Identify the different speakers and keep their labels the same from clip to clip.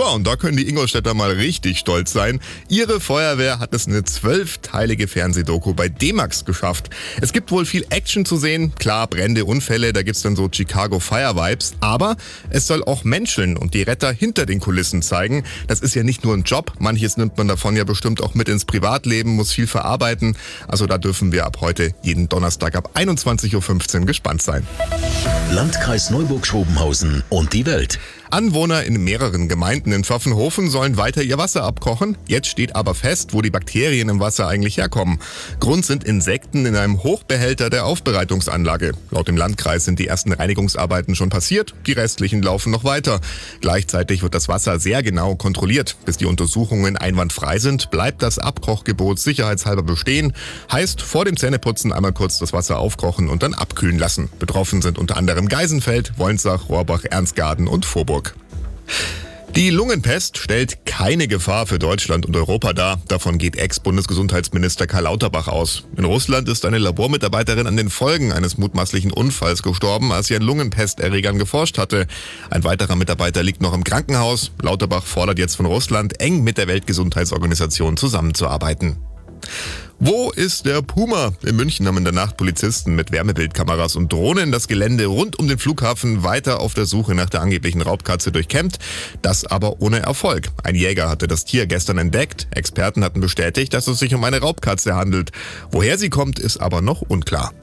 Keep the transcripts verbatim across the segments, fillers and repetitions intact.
Speaker 1: Ja, und da können die Ingolstädter mal richtig stolz sein. Ihre Feuerwehr hat es eine zwölfteilige Fernsehdoku bei D-Max geschafft. Es gibt wohl viel Action zu sehen. Klar, Brände, Unfälle, da gibt's dann so Chicago Fire Vibes. Aber es soll auch Menscheln und die Retter hinter den Kulissen zeigen. Das ist ja nicht nur ein Job. Manches nimmt man davon ja bestimmt auch mit ins Privatleben, muss viel verarbeiten. Also da dürfen wir ab heute jeden Donnerstag ab einundzwanzig Uhr fünfzehn gespannt sein.
Speaker 2: Landkreis Neuburg-Schrobenhausen und die Welt.
Speaker 1: Anwohner in mehreren Gemeinden in Pfaffenhofen sollen weiter ihr Wasser abkochen. Jetzt steht aber fest, wo die Bakterien im Wasser eigentlich herkommen. Grund sind Insekten in einem Hochbehälter der Aufbereitungsanlage. Laut dem Landkreis sind die ersten Reinigungsarbeiten schon passiert, die restlichen laufen noch weiter. Gleichzeitig wird das Wasser sehr genau kontrolliert. Bis die Untersuchungen einwandfrei sind, bleibt das Abkochgebot sicherheitshalber bestehen. Heißt, vor dem Zähneputzen einmal kurz das Wasser aufkochen und dann abkühlen lassen. Betroffen sind unter anderem Geisenfeld, Wolnsach, Rohrbach, Ernstgarten und Vorburg. Die Lungenpest stellt keine Gefahr für Deutschland und Europa dar. Davon geht Ex-Bundesgesundheitsminister Karl Lauterbach aus. In Russland ist eine Labormitarbeiterin an den Folgen eines mutmaßlichen Unfalls gestorben, als sie an Lungenpesterregern geforscht hatte. Ein weiterer Mitarbeiter liegt noch im Krankenhaus. Lauterbach fordert jetzt von Russland, eng mit der Weltgesundheitsorganisation zusammenzuarbeiten. Wo ist der Puma? In München haben in der Nacht Polizisten mit Wärmebildkameras und Drohnen das Gelände rund um den Flughafen weiter auf der Suche nach der angeblichen Raubkatze durchkämmt. Das aber ohne Erfolg. Ein Jäger hatte das Tier gestern entdeckt. Experten hatten bestätigt, dass es sich um eine Raubkatze handelt. Woher sie kommt, ist aber noch unklar.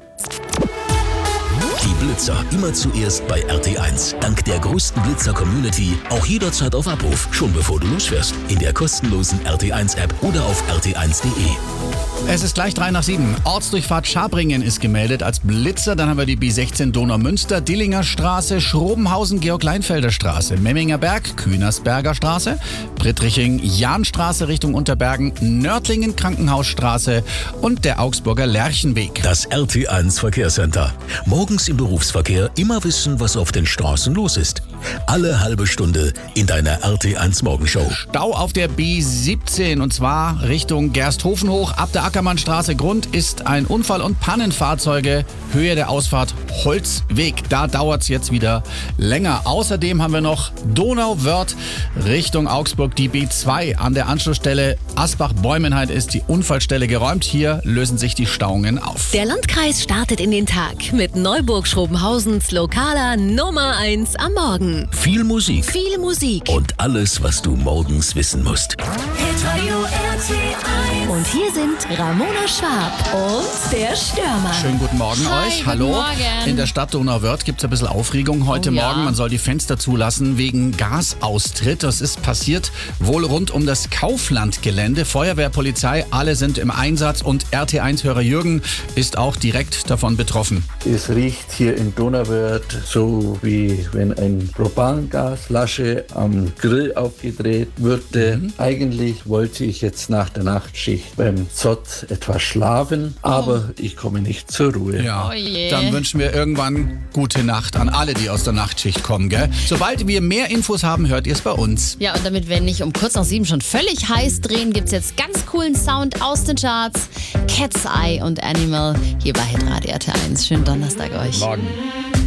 Speaker 2: Die Blitzer immer zuerst bei R T eins. Dank der größten Blitzer-Community auch jederzeit auf Abruf, schon bevor du losfährst. In der kostenlosen R T eins App oder auf r t eins punkt d e.
Speaker 3: Es ist gleich drei nach sieben. Ortsdurchfahrt Schabringen ist gemeldet als Blitzer. Dann haben wir die B sechzehn Donaumünster, Dillinger Straße, Schrobenhausen, Georg-Leinfelder Straße, Memminger Berg, Kühnersberger Straße, Brittriching, Jahnstraße Richtung Unterbergen, Nördlingen, Krankenhausstraße und der Augsburger Lerchenweg.
Speaker 2: Das R T eins Verkehrscenter. Morgens im Berufsverkehr immer wissen, was auf den Straßen los ist. Alle halbe Stunde in deiner R T eins Morgenshow.
Speaker 3: Stau auf der B siebzehn und zwar Richtung Gersthofen hoch. Ab der Ackermannstraße Grund ist ein Unfall und Pannenfahrzeuge. Höhe der Ausfahrt Holzweg. Da dauert es jetzt wieder länger. Außerdem haben wir noch Donauwörth Richtung Augsburg. Die B zwei an der Anschlussstelle Asbach-Bäumenheit ist die Unfallstelle geräumt. Hier lösen sich die Stauungen auf.
Speaker 4: Der Landkreis startet in den Tag mit Neuburg-Schrobenhausens lokaler Nummer eins am Morgen.
Speaker 2: Viel Musik.
Speaker 4: Viel Musik.
Speaker 2: Und alles, was du morgens wissen musst.
Speaker 4: Hitradio R T eins. Und hier sind Ramona Schwab und der Stürmer.
Speaker 3: Schönen guten Morgen
Speaker 5: Hi,
Speaker 3: euch.
Speaker 5: guten
Speaker 3: Hallo.
Speaker 5: Morgen.
Speaker 3: In der Stadt Donauwörth gibt es ein bisschen Aufregung heute
Speaker 5: Oh ja.
Speaker 3: Morgen. Man soll die Fenster zulassen wegen Gasaustritt. Das ist passiert wohl rund um das Kauflandgelände. Feuerwehr, Polizei, alle sind im Einsatz und R T eins-Hörer Jürgen ist auch direkt davon betroffen.
Speaker 6: Es riecht hier in Donauwörth so, wie wenn ein Propangasflasche am Grill aufgedreht würde. Mhm. Eigentlich wollte ich jetzt nach der Nachtschicht beim Zott etwas schlafen, aber ich komme nicht zur Ruhe.
Speaker 3: Ja,
Speaker 5: Oh je.
Speaker 3: dann wünschen wir irgendwann gute Nacht an alle, die aus der Nachtschicht kommen, gell? Sobald wir mehr Infos haben, hört ihr es bei uns.
Speaker 5: Ja, und damit wir nicht um kurz nach sieben schon völlig heiß drehen, gibt's jetzt ganz coolen Sound aus den Charts. Cat's Eye und Animal hier bei Hitradio R T eins. Schönen Donnerstag euch.
Speaker 3: Morgen.